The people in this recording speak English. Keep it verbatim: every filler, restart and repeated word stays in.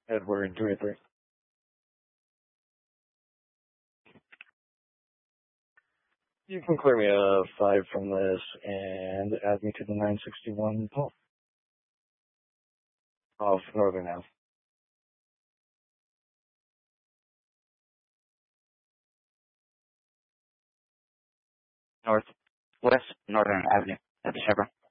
Edward Draper. You can clear me a five from this and add me to the nine sixty-one poll of Northern Ave. Northwest Northern Avenue at the Chevron.